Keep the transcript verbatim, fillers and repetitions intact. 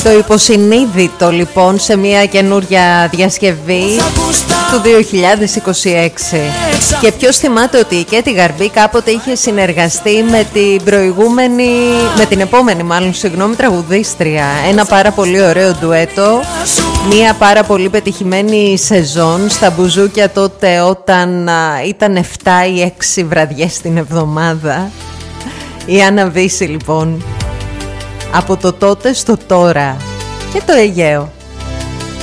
Το υποσυνείδητο λοιπόν σε μια καινούρια διασκευή του δύο χιλιάδες είκοσι έξι. Και ποιος θυμάται ότι η Κέτι Γαρμπή κάποτε είχε συνεργαστεί με την προηγούμενη, με την επόμενη μάλλον συγγνώμη τραγουδίστρια. Ένα πάρα πολύ ωραίο ντουέτο, μια πάρα πολύ πετυχημένη σεζόν στα μπουζούκια τότε, όταν α, ήταν επτά ή έξι βραδιές την εβδομάδα. Η Άννα Βύση λοιπόν, από το τότε στο τώρα και το Αιγαίο.